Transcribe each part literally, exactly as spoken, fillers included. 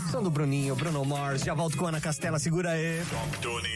Som do Bruninho, Bruno Mars. Já volto com a Ana Castela, segura aí. Top Tunes.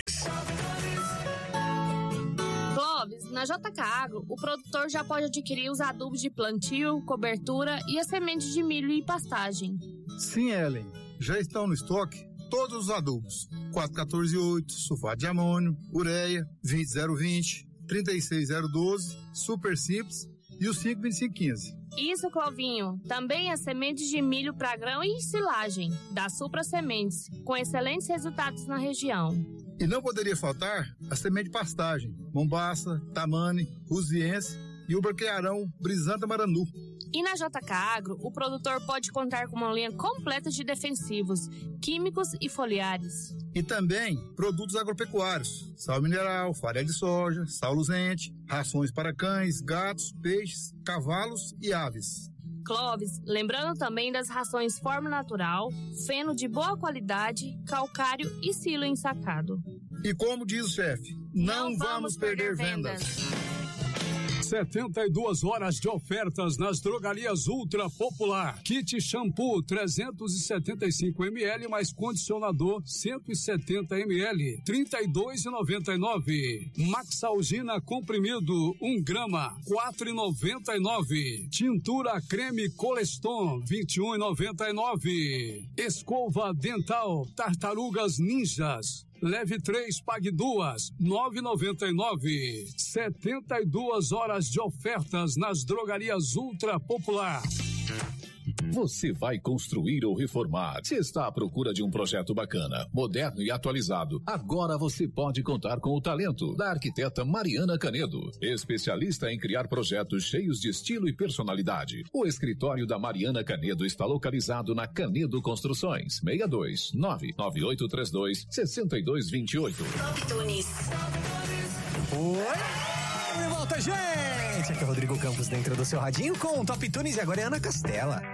Clóvis, na J K Agro, o produtor já pode adquirir os adubos de plantio, cobertura e as sementes de milho e pastagem. Sim, Ellen. Já estão no estoque todos os adubos. quatro quatorze oito, sulfato de amônio, ureia, vinte zero vinte, trinta e seis zero doze, super simples e o cinco vinte e cinco quinze. Isso, Clovinho. Também as sementes de milho para grão e silagem, da Supra Sementes, com excelentes resultados na região. E não poderia faltar a semente de pastagem, Mombaça, Tamane, Rusiense e o Barqueirão Brisanta Maranu. E na J K Agro, o produtor pode contar com uma linha completa de defensivos, químicos e foliares. E também produtos agropecuários, sal mineral, farelo de soja, sal luzente, rações para cães, gatos, peixes, cavalos e aves. Clóvis, lembrando também das rações Forma Natural, feno de boa qualidade, calcário e silo ensacado. E como diz o chefe, não, não vamos perder, perder vendas. vendas. setenta e duas horas de ofertas nas drogarias Ultra Popular. Kit shampoo trezentos e setenta e cinco mililitros mais condicionador cento e setenta mililitros, trinta e dois reais e noventa e nove centavos. Maxalgina comprimido um grama, quatro reais e noventa e nove centavos. Tintura creme Coleston, vinte e um reais e noventa e nove centavos. Escova dental Tartarugas Ninjas. Leve três, pague duas, nove reais e noventa e nove centavos. setenta e duas horas de ofertas nas drogarias Ultra Popular. Você vai construir ou reformar? Se está à procura de um projeto bacana, moderno e atualizado, agora você pode contar com o talento da arquiteta Mariana Canedo, especialista em criar projetos cheios de estilo e personalidade. O escritório da Mariana Canedo está localizado na Canedo Construções, seis dois nove nove oito três dois seis dois dois oito. Top Tunes. Oi! De volta, gente! Aqui é o Rodrigo Campos dentro do seu radinho com o Top Tunes e agora é Ana Castela.